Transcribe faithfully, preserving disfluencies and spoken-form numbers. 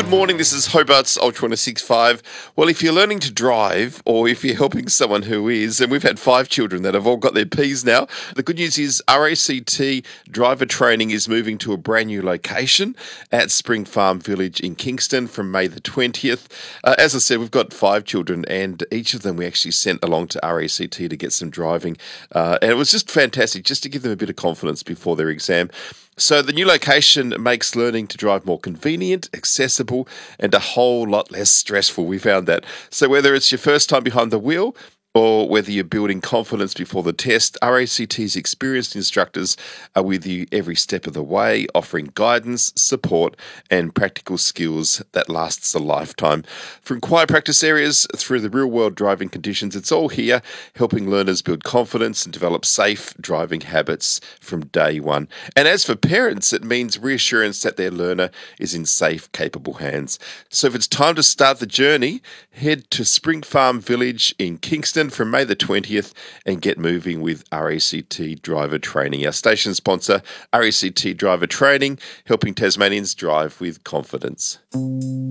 morning. This is Hobart's Ultra one oh six point five. Well, if you're learning to drive or if you're helping someone who is, and we've had five children that have all got their P's now, the good news is R A C T driver training is moving to a brand new location at Spring Farm Village in Kingston from May the twentieth. Uh, as I said, we've got five children and each of them we actually sent along to R A C T to get some driving. Uh, and it was just fantastic just to give them a bit of confidence before their exam. So the new location makes learning to drive more convenient, accessible, and a whole lot less stressful. We found that. So whether it's your first time behind the wheel or whether you're building confidence before the test, R A C T's experienced instructors are with you every step of the way, offering guidance, support, and practical skills that lasts a lifetime. From quiet practice areas through the real-world driving conditions, it's all here, helping learners build confidence and develop safe driving habits from day one. And as for parents, it means reassurance that their learner is in safe, capable hands. So if it's time to start the journey, head to Spring Farm Village in Kingston from May the twentieth and get moving with R A C T Driver Training. Our station sponsor, R A C T Driver Training, helping Tasmanians drive with confidence.